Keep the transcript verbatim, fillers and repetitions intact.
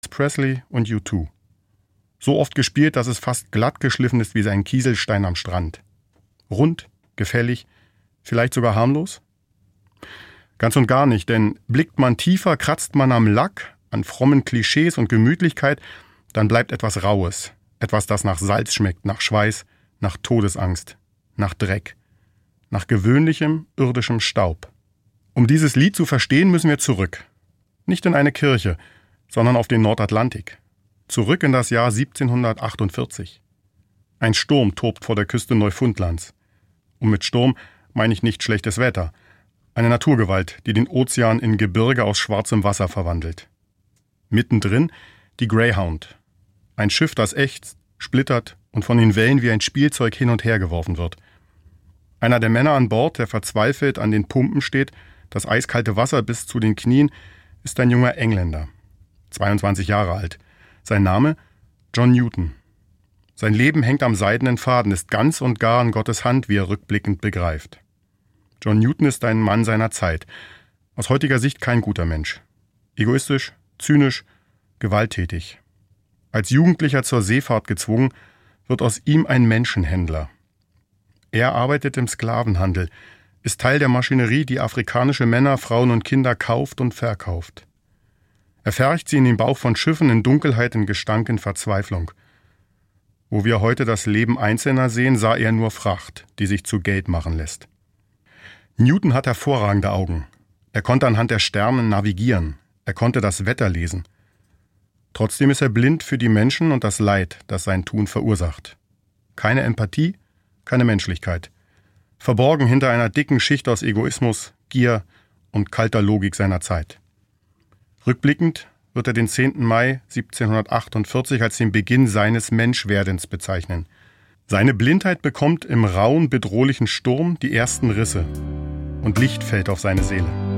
Presley und U zwei. So oft gespielt, dass es fast glatt geschliffen ist wie sein Kieselstein am Strand. Rund, gefällig, vielleicht sogar harmlos? Ganz und gar nicht, denn blickt man tiefer, kratzt man am Lack, an frommen Klischees und Gemütlichkeit, dann bleibt etwas Raues, etwas, das nach Salz schmeckt, nach Schweiß, nach Todesangst, nach Dreck, nach gewöhnlichem, irdischem Staub. Um dieses Lied zu verstehen, müssen wir zurück. Nicht in eine Kirche, sondern auf den Nordatlantik. Zurück in das Jahr siebzehnhundertachtundvierzig. Ein Sturm tobt vor der Küste Neufundlands. Und mit Sturm meine ich nicht schlechtes Wetter. Eine Naturgewalt, die den Ozean in Gebirge aus schwarzem Wasser verwandelt. Mittendrin die Greyhound. Ein Schiff, das ächzt, splittert und von den Wellen wie ein Spielzeug hin und her geworfen wird. Einer der Männer an Bord, der verzweifelt an den Pumpen steht, das eiskalte Wasser bis zu den Knien, ist ein junger Engländer. zweiundzwanzig Jahre alt. Sein Name? John Newton. Sein Leben hängt am seidenen Faden, ist ganz und gar an Gottes Hand, wie er rückblickend begreift. John Newton ist ein Mann seiner Zeit. Aus heutiger Sicht kein guter Mensch. Egoistisch, zynisch, gewalttätig. Als Jugendlicher zur Seefahrt gezwungen, wird aus ihm ein Menschenhändler. Er arbeitet im Sklavenhandel, ist Teil der Maschinerie, die afrikanische Männer, Frauen und Kinder kauft und verkauft. Er fercht sie in den Bauch von Schiffen, in Dunkelheit, in Gestank, in Verzweiflung. Wo wir heute das Leben Einzelner sehen, sah er nur Fracht, die sich zu Geld machen lässt. Newton hat hervorragende Augen. Er konnte anhand der Sterne navigieren. Er konnte das Wetter lesen. Trotzdem ist er blind für die Menschen und das Leid, das sein Tun verursacht. Keine Empathie, keine Menschlichkeit. Verborgen hinter einer dicken Schicht aus Egoismus, Gier und kalter Logik seiner Zeit. Rückblickend wird er den zehnten Mai siebzehnhundertachtundvierzig als den Beginn seines Menschwerdens bezeichnen. Seine Blindheit bekommt im rauen, bedrohlichen Sturm die ersten Risse und Licht fällt auf seine Seele.